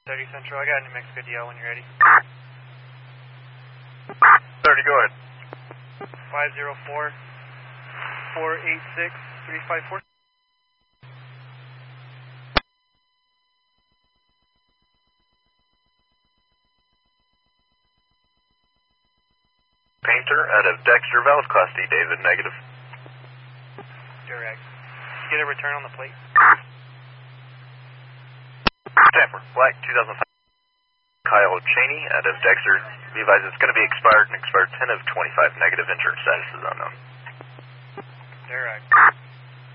30 Central, I got a New Mexico DL when you're ready. 30, go ahead. 504-486-354. Painter out of Dexter, valid Class D, David, negative. Direct. Get a return on the plate. Tamper, black 2005. Kyle Cheney out of Dexter. Be advised it's going to be expired and expired 10 of 25, negative, insurance status is unknown. Direct.